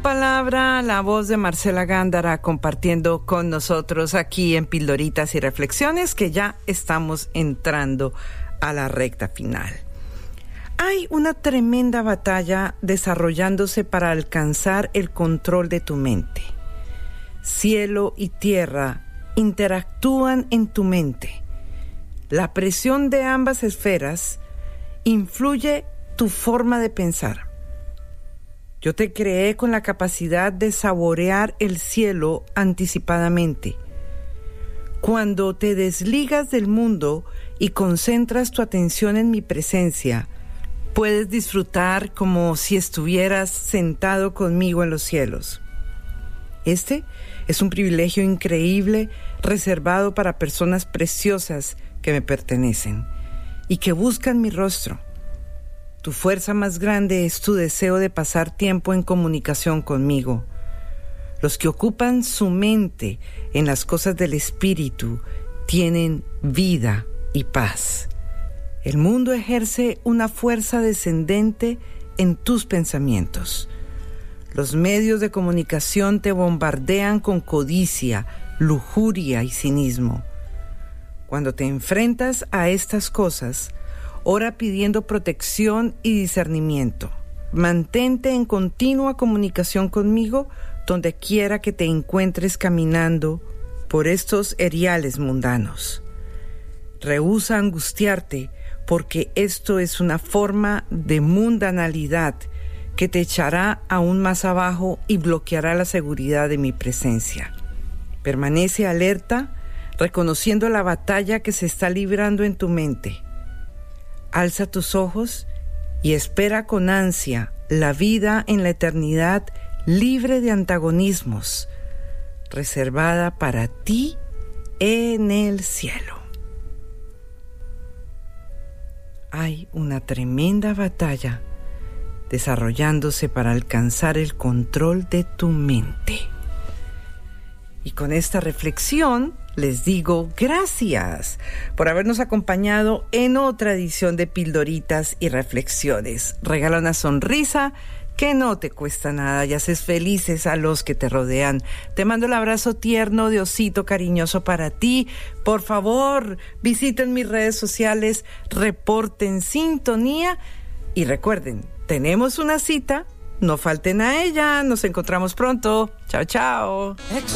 palabra, la voz de Marcela Gándara compartiendo con nosotros aquí en Pildoritas y Reflexiones, que ya estamos entrando a la recta final. Hay una tremenda batalla desarrollándose para alcanzar el control de tu mente. Cielo y tierra interactúan en tu mente. La presión de ambas esferas influye tu forma de pensar. Yo te creé con la capacidad de saborear el cielo anticipadamente. Cuando te desligas del mundo y concentras tu atención en mi presencia, puedes disfrutar como si estuvieras sentado conmigo en los cielos. Este es un privilegio increíble reservado para personas preciosas que me pertenecen y que buscan mi rostro. Tu fuerza más grande es tu deseo de pasar tiempo en comunicación conmigo. Los que ocupan su mente en las cosas del espíritu tienen vida y paz. El mundo ejerce una fuerza descendente en tus pensamientos. Los medios de comunicación te bombardean con codicia, lujuria y cinismo. Cuando te enfrentas a estas cosas, ora pidiendo protección y discernimiento. Mantente en continua comunicación conmigo donde quiera que te encuentres caminando por estos eriales mundanos. Rehúsa angustiarte porque esto es una forma de mundanalidad que te echará aún más abajo y bloqueará la seguridad de mi presencia. Permanece alerta, reconociendo la batalla que se está librando en tu mente. Alza tus ojos y espera con ansia la vida en la eternidad libre de antagonismos, reservada para ti en el cielo. Hay una tremenda batalla desarrollándose para alcanzar el control de tu mente. Y con esta reflexión les digo gracias por habernos acompañado en otra edición de Pildoritas y Reflexiones. Regala una sonrisa que no te cuesta nada y haces felices a los que te rodean. Te mando el abrazo tierno de osito cariñoso para ti. Por favor, visiten mis redes sociales, reporten sintonía y recuerden, tenemos una cita, no falten a ella. Nos encontramos pronto. Chao, chao.